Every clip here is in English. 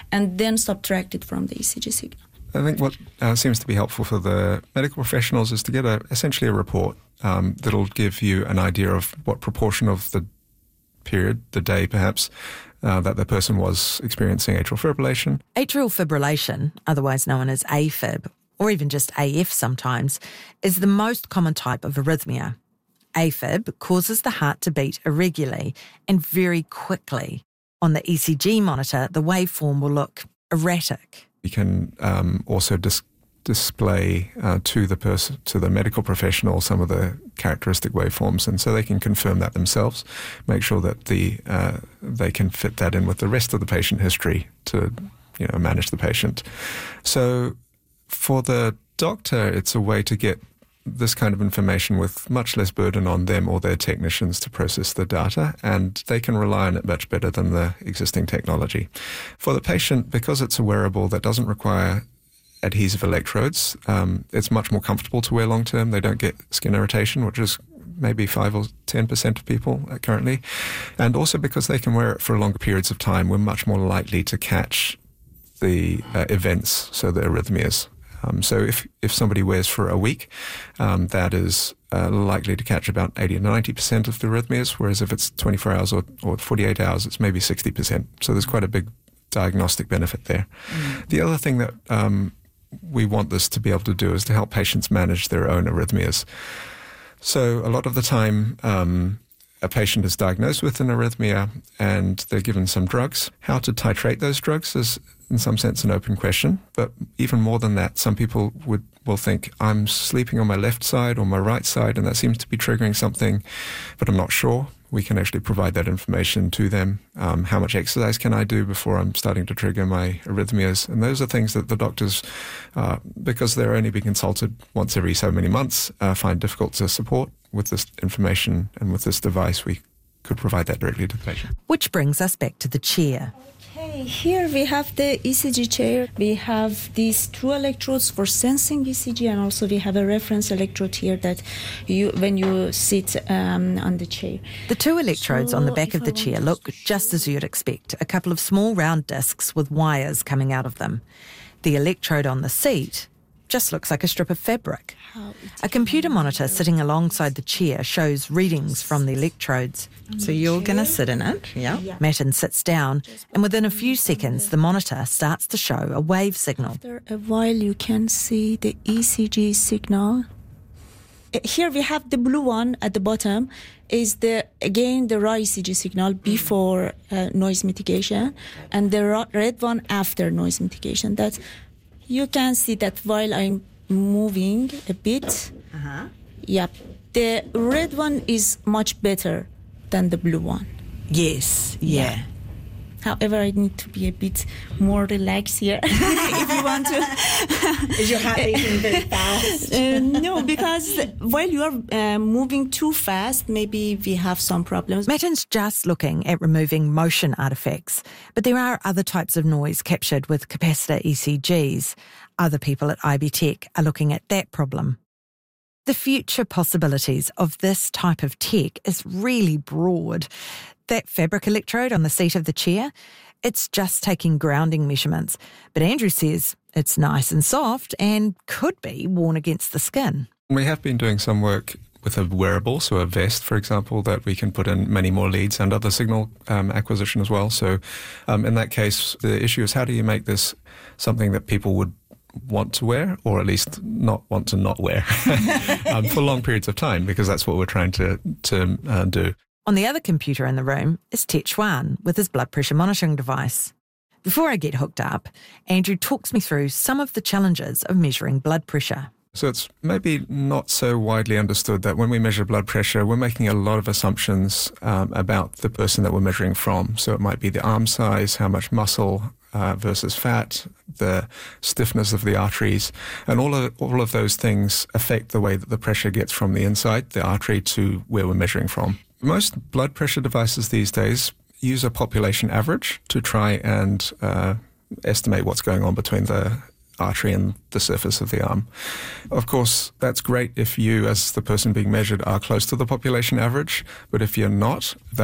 and then subtract it from the ECG signal. I think what seems to be helpful for the medical professionals is to get essentially a report that'll give you an idea of what proportion of the period, the day perhaps, that the person was experiencing atrial fibrillation. Atrial fibrillation, otherwise known as AFib, or even just AF sometimes, is the most common type of arrhythmia. AFib causes the heart to beat irregularly and very quickly. On the ECG monitor, the waveform will look erratic. You can also display to the medical professional some of the characteristic waveforms, and so they can confirm that themselves, make sure that they can fit that in with the rest of the patient history to manage the patient. So for the doctor, it's a way to get this kind of information with much less burden on them or their technicians to process the data, and they can rely on it much better than the existing technology. For the patient, because it's a wearable that doesn't require adhesive electrodes, it's much more comfortable to wear long term. They don't get skin irritation, which is maybe 5 or 10% of people currently. And also because they can wear it for longer periods of time, we're much more likely to catch the events, so the arrhythmias. So if somebody wears for a week, that is likely to catch about 80 to 90% of the arrhythmias, whereas if it's 24 hours or 48 hours, it's maybe 60%. So there's quite a big diagnostic benefit there. The other thing that we want this to be able to do is to help patients manage their own arrhythmias. So a lot of the time, a patient is diagnosed with an arrhythmia and they're given some drugs. How to titrate those drugs is, in some sense, an open question. But even more than that, some people will think, I'm sleeping on my left side or my right side, and that seems to be triggering something, but I'm not sure. We can actually provide that information to them. How much exercise can I do before I'm starting to trigger my arrhythmias? And those are things that the doctors, because they're only being consulted once every so many months, find difficult to support. With this information and with this device, we could provide that directly to the patient. Which brings us back to the chair. Okay, here we have the ECG chair. We have these 2 electrodes for sensing ECG, and also we have a reference electrode here that when you sit on the chair. The 2 electrodes on the back of the chair look just as you'd expect, a couple of small round discs with wires coming out of them. The electrode on the seat just looks like a strip of fabric. A computer monitor sitting alongside the chair shows readings from the electrodes. So you're going to sit in it, yeah? Matin sits down, and within a few seconds, the monitor starts to show a wave signal. After a while, you can see the ECG signal. Here we have the blue one at the bottom, is the raw ECG signal before noise mitigation, and the red one after noise mitigation. That you can see that while I'm moving a bit, the red one is much better than the blue one. Yes, yeah. However, I need to be a bit more relaxed here if you want to. Is your heart beating very fast? No, because while you are moving too fast, maybe we have some problems. Matin's just looking at removing motion artefacts, but there are other types of noise captured with capacitor ECGs. Other people at IB Tech are looking at that problem. The future possibilities of this type of tech is really broad. That fabric electrode on the seat of the chair, it's just taking grounding measurements. But Andrew says it's nice and soft and could be worn against the skin. We have been doing some work with a wearable, so a vest, for example, that we can put in many more leads and other signal acquisition as well. So in that case, the issue is how do you make this something that people would want to wear, or at least not want to not wear for long periods of time, because that's what we're trying to do. On the other computer in the room is Tet Chuan with his blood pressure monitoring device. Before I get hooked up, Andrew talks me through some of the challenges of measuring blood pressure. So it's maybe not so widely understood that when we measure blood pressure, we're making a lot of assumptions about the person that we're measuring from. So it might be the arm size, how much muscle versus fat, the stiffness of the arteries, and all of those things affect the way that the pressure gets from the inside, the artery, to where we're measuring from. Most blood pressure devices these days use a population average to try and estimate what's going on between the artery and the surface of the arm. Of course, that's great if you, as the person being measured, are close to the population average, but if you're not, that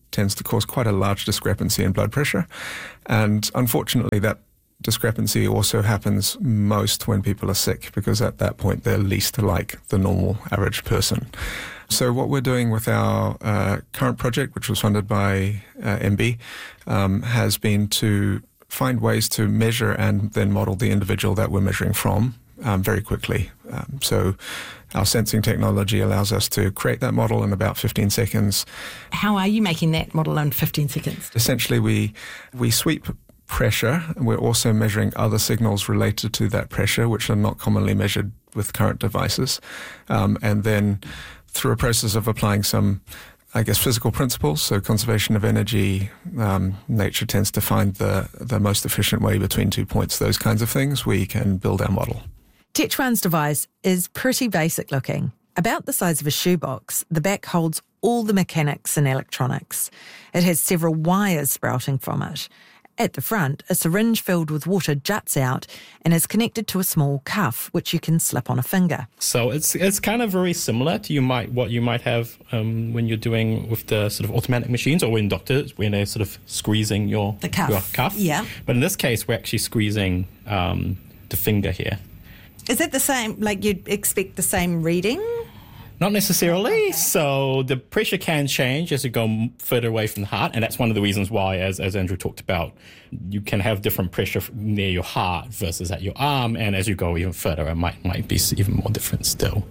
tends to cause quite a large discrepancy in blood pressure. And unfortunately, that discrepancy also happens most when people are sick, because at that point they're least like the normal average person. So what we're doing with our current project, which was funded by MB, has been to find ways to measure and then model the individual that we're measuring from very quickly. So our sensing technology allows us to create that model in about 15 seconds. How are you making that model in 15 seconds? Essentially, we sweep pressure, and we're also measuring other signals related to that pressure, which are not commonly measured with current devices. And then through a process of applying some, I guess, physical principles, so conservation of energy, nature tends to find the most efficient way between 2 points, those kinds of things, we can build our model. Techuan's device is pretty basic looking. About the size of a shoebox, the back holds all the mechanics and electronics. It has several wires sprouting from it. At the front, a syringe filled with water juts out and is connected to a small cuff, which you can slip on a finger. So it's kind of very similar to what you might have when you're doing with the sort of automatic machines, or when doctors, when they're sort of squeezing your cuff. Yeah. But in this case, we're actually squeezing the finger here. Is it the same, like you'd expect the same reading? Not necessarily. Okay. So the pressure can change as you go further away from the heart, and that's one of the reasons why, as Andrew talked about, you can have different pressure near your heart versus at your arm, and as you go even further, it might be even more different still.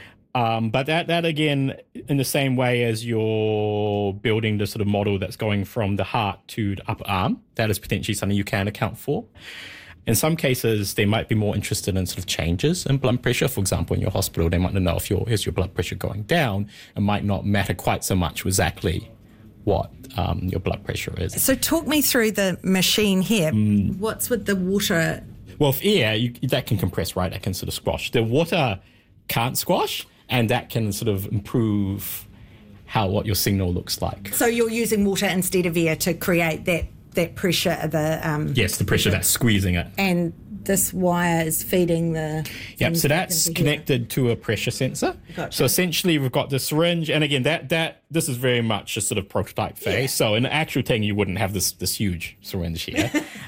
But that again, in the same way as you're building the sort of model that's going from the heart to the upper arm, that is potentially something you can account for. In some cases, they might be more interested in sort of changes in blood pressure. For example, in your hospital, they might know is your blood pressure going down. It might not matter quite so much exactly what your blood pressure is. So talk me through the machine here. What's with the water? Well, with air, that can compress, right? That can sort of squash. The water can't squash, and that can sort of improve what your signal looks like. So you're using water instead of air to create that pressure, yes, the pressure that's squeezing it. And this wire is feeding the... Yep, so that's connected to a pressure sensor. Gotcha. So essentially we've got the syringe, and again, this is very much a sort of prototype phase. Yeah. So in the actual thing, you wouldn't have this huge syringe here.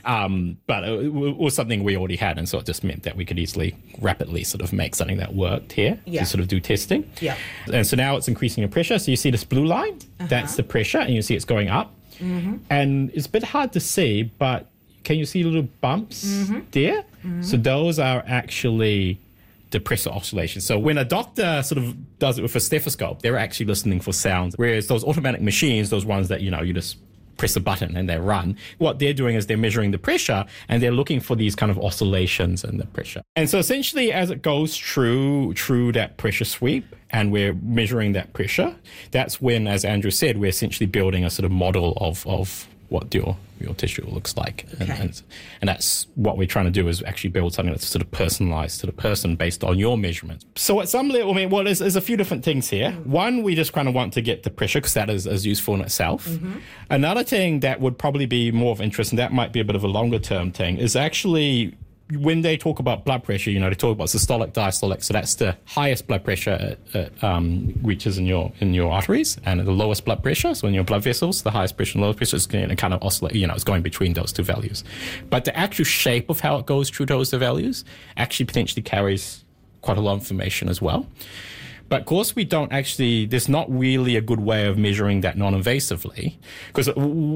But it was something we already had, and so it just meant that we could easily, rapidly sort of make something that worked here to sort of do testing. Yeah. And so now it's increasing the pressure. So you see this blue line, that's the pressure, and you see it's going up. Mm-hmm. And it's a bit hard to see, but can you see little bumps there? Mm-hmm. So those are actually the pressure oscillations. So when a doctor sort of does it with a stethoscope, they're actually listening for sounds. Whereas those automatic machines, those ones that, you just press a button and they run, what they're doing is they're measuring the pressure and they're looking for these kind of oscillations in the pressure. And so essentially as it goes through that pressure sweep and we're measuring that pressure, that's when, as Andrew said, we're essentially building a sort of model of what your tissue looks like. Okay. And that's what we're trying to do, is actually build something that's sort of personalized to the person based on your measurements. So at some level, there's a few different things here. One, we just kind of want to get the pressure because that is useful in itself. Mm-hmm. Another thing that would probably be more of interest, and that might be a bit of a longer term thing, is actually when they talk about blood pressure, they talk about systolic, diastolic. So that's the highest blood pressure it reaches in your arteries, and the lowest blood pressure, so in your blood vessels, the highest pressure and lowest pressure is going to kind of oscillate. It's going between those two values. But the actual shape of how it goes through those two values actually potentially carries quite a lot of information as well. But of course, there's not really a good way of measuring that non-invasively, because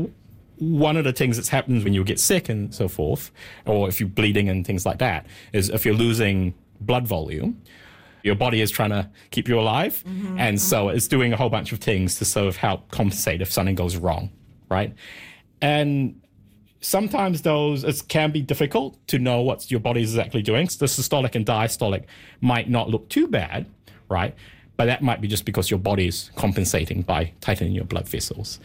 one of the things that's happens when you get sick and so forth, or if you're bleeding and things like that, is if you're losing blood volume, your body is trying to keep you alive. Mm-hmm, and so it's doing a whole bunch of things to sort of help compensate if something goes wrong, right? And sometimes it can be difficult to know what your body is exactly doing. So the systolic and diastolic might not look too bad, right? But that might be just because your body is compensating by tightening your blood vessels.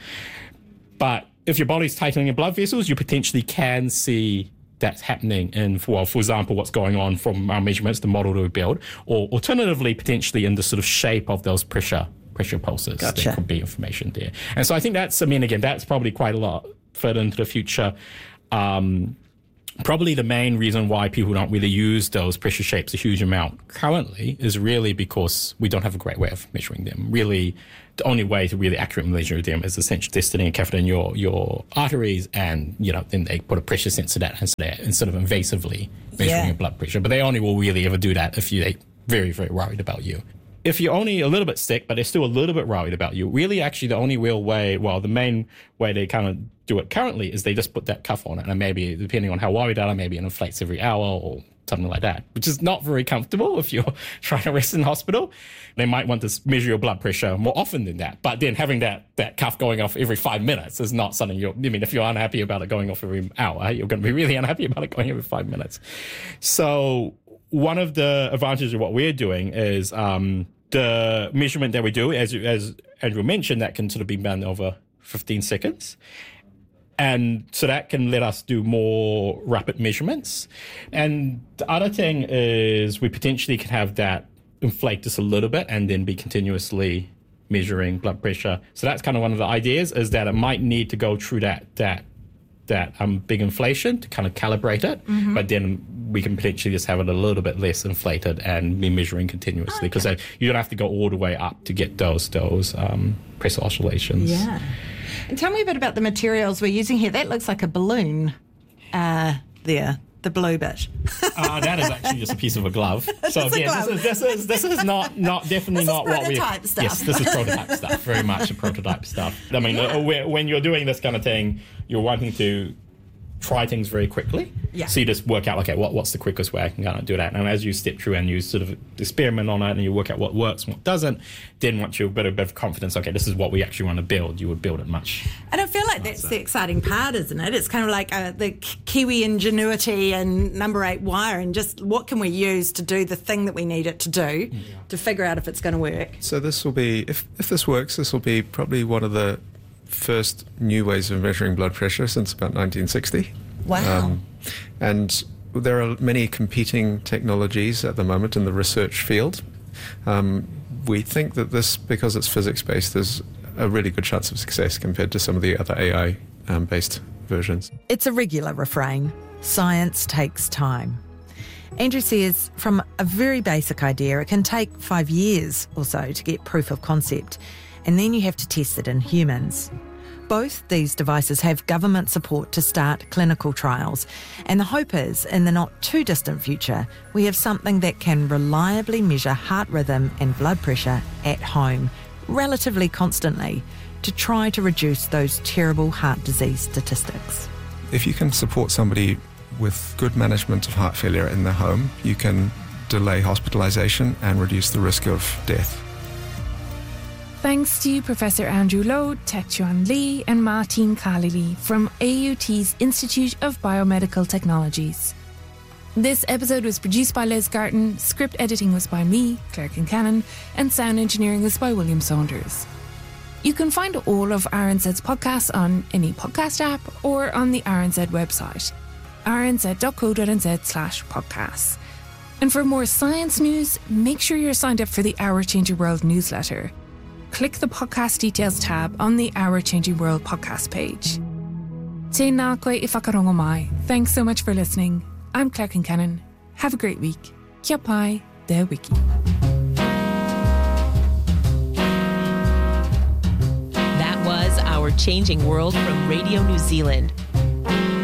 But if your body's tightening your blood vessels, you potentially can see that's happening in, for example, what's going on from our measurements, the model that we build, or alternatively, potentially in the sort of shape of those pressure pulses. Gotcha. There could be information there. And so I think that's probably quite a lot further into the future. Probably the main reason why people don't really use those pressure shapes a huge amount currently is really because we don't have a great way of measuring them. Really, the only way to really accurately measure them is essentially just sitting a catheter in your arteries, and then they put a pressure sensor that instead of invasively measuring your blood pressure. But they only will really ever do that if they're very, very worried about you. If you're only a little bit sick, but they're still a little bit worried about you, really actually the only real way, the main way they kind of do it currently is they just put that cuff on it, and maybe, depending on how worried they are, maybe it inflates every hour or something like that, which is not very comfortable if you're trying to rest in hospital. They might want to measure your blood pressure more often than that, but then having that cuff going off every 5 minutes is not something if you're unhappy about it going off every hour, you're going to be really unhappy about it going every 5 minutes. So one of the advantages of what we're doing is the measurement that we do, as Andrew mentioned, that can sort of be done over 15 seconds. And so that can let us do more rapid measurements. And the other thing is we potentially can have that inflate just a little bit and then be continuously measuring blood pressure. So that's kind of one of the ideas, is that it might need to go through that big inflation to kind of calibrate it, but then we can potentially just have it a little bit less inflated and be measuring continuously, because you don't have to go all the way up to get those pressure oscillations. Yeah. And tell me a bit about the materials we're using here. That looks like a balloon there, the blue bit. That is actually just a piece of a glove. So again, this is not definitely not what we. Stuff. Yes, this is prototype stuff. Very much a prototype stuff. I mean, when you're doing this kind of thing, you're wanting to try things very quickly. Yeah. So you just work out, okay, what's the quickest way I can kind of do that? And as you step through and you sort of experiment on it and you work out what works and what doesn't, then once you've got a bit of confidence, okay, this is what we actually want to build, you would build it much. And I feel like that's the exciting part, isn't it? It's kind of like the Kiwi ingenuity and number 8 wire, and just what can we use to do the thing that we need it to do to figure out if it's going to work. So this will be, if this works, this will be probably one of the first new ways of measuring blood pressure since about 1960. Wow. And there are many competing technologies at the moment in the research field. We think that this, because it's physics-based, there's a really good chance of success compared to some of the other AI-based versions. It's a regular refrain. Science takes time. Andrew says from a very basic idea, it can take 5 years or so to get proof of concept, and then you have to test it in humans. Both these devices have government support to start clinical trials, and the hope is, in the not too distant future, we have something that can reliably measure heart rhythm and blood pressure at home, relatively constantly, to try to reduce those terrible heart disease statistics. If you can support somebody with good management of heart failure in their home, you can delay hospitalisation and reduce the risk of death. Thanks to Professor Andrew Loh, Taechuan Lee and Martin Kalili from AUT's Institute of Biomedical Technologies. This episode was produced by Liz Garton, script editing was by me, Claire Kincannon, and sound engineering was by William Saunders. You can find all of RNZ's podcasts on any podcast app or on the RNZ website, rnz.co.nz/podcasts. And for more science news, make sure you're signed up for the Our Changing World newsletter. Click the podcast details tab on the Our Changing World podcast page. Tēnā koe I whakarongo mai. Thanks so much for listening. I'm Claire Kincannon. Have a great week. Kia pai, te wiki. That was Our Changing World from Radio New Zealand.